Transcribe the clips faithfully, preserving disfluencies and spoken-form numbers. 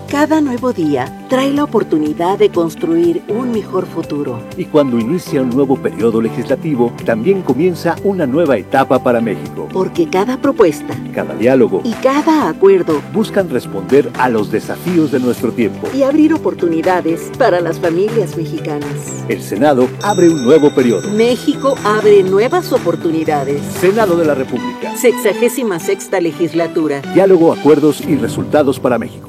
Cada nuevo día trae la oportunidad de construir un mejor futuro. Y cuando inicia un nuevo periodo legislativo, también comienza una nueva etapa para México. Porque cada propuesta, cada diálogo y cada acuerdo buscan responder a los desafíos de nuestro tiempo y abrir oportunidades para las familias mexicanas. El Senado abre un nuevo periodo. México abre nuevas oportunidades. Senado de la República. Sexagésima sexta legislatura. Diálogo, acuerdos y resultados para México.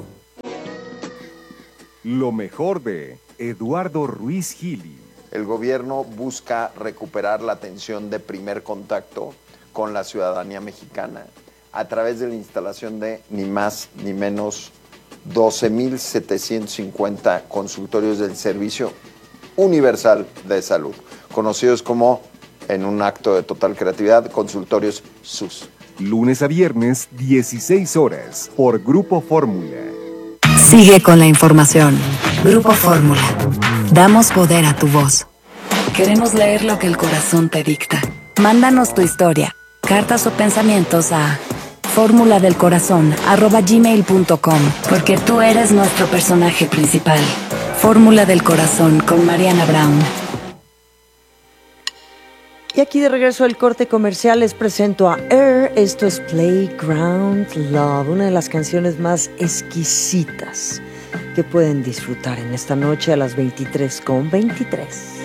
Lo mejor de Eduardo Ruiz Gili. El gobierno busca recuperar la atención de primer contacto con la ciudadanía mexicana a través de la instalación de ni más ni menos doce mil setecientos cincuenta consultorios del Servicio Universal de Salud, conocidos como, en un acto de total creatividad, consultorios S U S. Lunes a viernes, dieciséis horas, por Grupo Fórmula. Sigue con la información. Grupo Fórmula. Damos poder a tu voz. Queremos leer lo que el corazón te dicta. Mándanos tu historia, cartas o pensamientos a fórmula del corazón arroba gmail punto com, porque tú eres nuestro personaje principal. Fórmula del Corazón con Mariana Brown. Y aquí de regreso al corte comercial les presento a Air. Esto es Playground Love, una de las canciones más exquisitas que pueden disfrutar en esta noche a las veintitrés con veintitrés.